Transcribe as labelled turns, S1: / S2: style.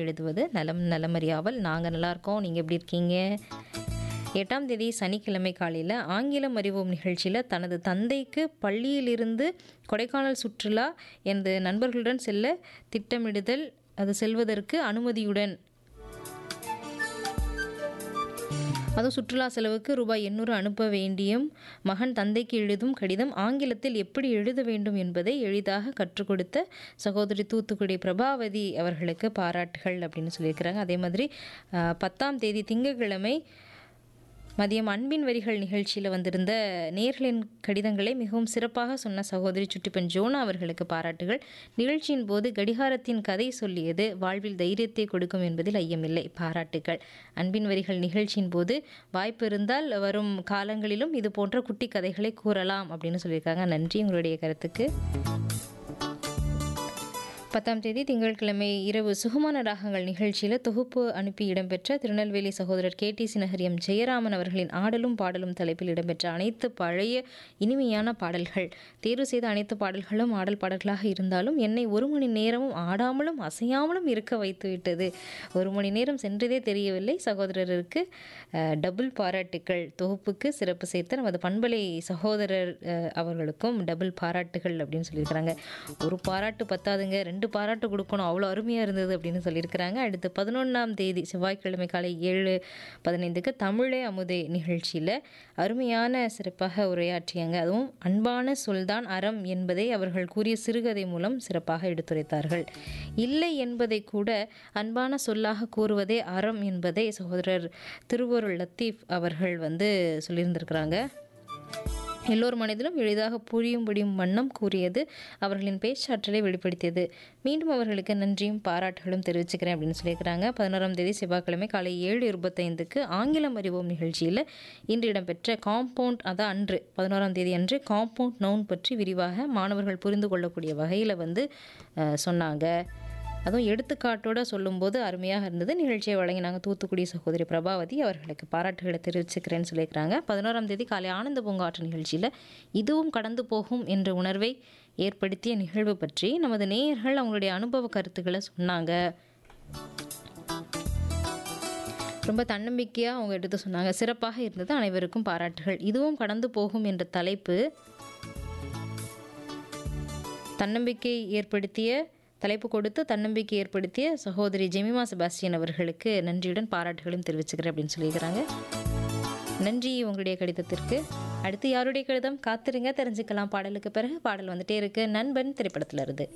S1: எழுதுவது. நலம் நலமறியாவல். நாங்கள் நல்லா இருக்கோம், நீங்கள் எப்படி இருக்கீங்க? 8ஆம் தேதி சனிக்கிழமை காலையில் ஆங்கிலம் அறிவோம் நிகழ்ச்சியில் தனது தந்தைக்கு பள்ளியிலிருந்து கொடைக்கானல் சுற்றுலா எனது நண்பர்களுடன் செல்ல திட்டமிடுதல், அது செல்வதற்கு அனுமதியுடன், அதுவும் சுற்றுலா செலவுக்கு ரூபாய் 800 அனுப்ப வேண்டியும் மகன் தந்தைக்கு எழுதும் கடிதம் ஆங்கிலத்தில் எப்படி எழுத வேண்டும் என்பதை எளிதாக கற்றுக் கொடுத்த சகோதரி தூத்துக்குடி பிரபாவதி அவர்களுக்கு பாராட்டுகள் அப்படின்னு சொல்லியிருக்கிறாங்க. அதே மாதிரி 10ஆம் தேதி திங்கட்கிழமை மதியம் அன்பின் வரிகள் நிகழ்ச்சியில் வந்திருந்த நேர்களின் கடிதங்களை மிகவும் சிறப்பாக சொன்ன சகோதரி சுட்டிப்பெண் ஜோனா அவர்களுக்கு பாராட்டுகள். நிகழ்ச்சியின் போது கடிகாரத்தின் கதை சொல்லியது வாழ்வில் தைரியத்தை கொடுக்கும் என்பதில் ஐயமில்லை, பாராட்டுகள். அன்பின் வரிகள் நிகழ்ச்சியின் போது வாய்ப்பு இருந்தால் வரும் காலங்களிலும் இது போன்ற குட்டி கதைகளை கூறலாம் அப்படின்னு சொல்லியிருக்காங்க. நன்றி உங்களுடைய கருத்துக்கு. 10ஆம் தேதி திங்கட்கிழமை இரவு சுகமான ராகங்கள் நிகழ்ச்சியில் தொகுப்பு அனுப்பி இடம்பெற்ற திருநெல்வேலி சகோதரர் KTC நகர் எம் ஜெயராமன் அவர்களின் ஆடலும் பாடலும் தலைப்பில் இடம்பெற்ற அனைத்து பழைய இனிமையான பாடல்கள், தேர்வு செய்த அனைத்து பாடல்களும் ஆடல் பாடல்களாக இருந்தாலும் என்னை 1 மணி நேரமும் ஆடாமலும் அசையாமலும் இருக்க வைத்துவிட்டது. 1 மணி நேரம் சென்றதே தெரியவில்லை. சகோதரருக்கு டபுள் பாராட்டுக்கள். தொகுப்புக்கு சிறப்பு சேர்த்த நமது பண்பலை சகோதரர் அவர்களுக்கும் டபுள் பாராட்டுகள் அப்படின்னு சொல்லியிருக்கிறாங்க. ஒரு பாராட்டு பத்தாதுங்க, 2 பாராட்டு கொடுக்கணும், அவ்வளோ அருமையாக இருந்தது அப்படின்னு சொல்லியிருக்கிறாங்க. அடுத்து 11ஆம் தேதி செவ்வாய்க்கிழமை காலை 7:15க்கு தமிழே அமுதே நிகழ்ச்சியில் அருமையான சிறப்பாக உரையாற்றியாங்க. அதுவும் அன்பான சொல்தான் அறம் என்பதை அவர்கள் கூறிய சிறுகதை மூலம் சிறப்பாக எடுத்துரைத்தார்கள். இல்லை என்பதை கூட அன்பான சொல்லாக கூறுவதே அறம் என்பதை சகோதரர் திருவருள் லத்தீஃப் அவர்கள் சொல்லியிருந்திருக்கிறாங்க. எல்லோர் மனதிலும் எளிதாக புரியும்படியும் வண்ணம் கூறியது அவர்களின் பேச்சாற்றலை வெளிப்படுத்தியது. மீண்டும் அவர்களுக்கு நன்றியும் பாராட்டுகளும் தெரிவிச்சுக்கிறேன் அப்படின்னு சொல்லியிருக்கிறாங்க. 11ஆம் தேதி செவ்வாய்க்கிழமை காலை 7:25க்கு ஆங்கிலம் அறிவோம் நிகழ்ச்சியில் இன்று இடம்பெற்ற காம்பவுண்ட், அதான் அன்று 11ஆம் தேதி அன்று காம்பவுண்ட் நவுன் பற்றி விரிவாக மாணவர்கள் புரிந்து கொள்ளக்கூடிய வகையில் சொன்னாங்க. அதுவும் எடுத்துக்காட்டோடு சொல்லும்போது அருமையாக இருந்தது. நிகழ்ச்சியை வழங்கினாங்க தூத்துக்குடி சகோதரி பிரபாவதி, அவர்களுக்கு பாராட்டுகளை தெரிவிச்சுக்கிறேன்னு சொல்லியிருக்கிறாங்க. 11ஆம் தேதி காலை ஆனந்த பூங்காற்று நிகழ்ச்சியில் இதுவும் கடந்து போகும் என்ற உணர்வை ஏற்படுத்திய நிகழ்வு பற்றி நமது நேயர்கள் அவங்களுடைய அனுபவ கருத்துக்களை சொன்னாங்க. ரொம்ப தன்னம்பிக்கையாக அவங்க எடுத்து சொன்னாங்க. சிறப்பாக இருந்தது, அனைவருக்கும் பாராட்டுகள். இதுவும் கடந்து போகும் என்ற தலைப்பு தலைப்பு கொடுத்து தன்னம்பிக்கை ஏற்படுத்திய சகோதரி ஜெமிமா செபாஸ்டியன் அவர்களுக்கு நன்றியுடன் பாராட்டுகளையும் தெரிவிச்சுக்கிறேன் அப்படின்னு சொல்லியிருக்கிறாங்க. நன்றி உங்களுடைய கடிதத்திற்கு. அடுத்து யாருடைய கடிதம்? காத்திருங்க, தெரிஞ்சுக்கலாம். பாடலுக்கு பிறகு பாடல் வந்துட்டே இருக்கு. நண்பன் திரைப்படத்துல இருந்து.